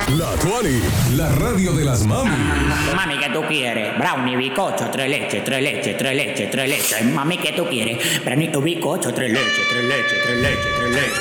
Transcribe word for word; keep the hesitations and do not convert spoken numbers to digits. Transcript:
La Tuani, la radio de las mami. Mami, ¿qué tú quieres? Brownie, bizcocho, tres leches, tres leches, tres leches, tres leches. Mami, ¿qué tú quieres? Brownie, bizcocho, tres leches, tres leches, tres leches, tres leches.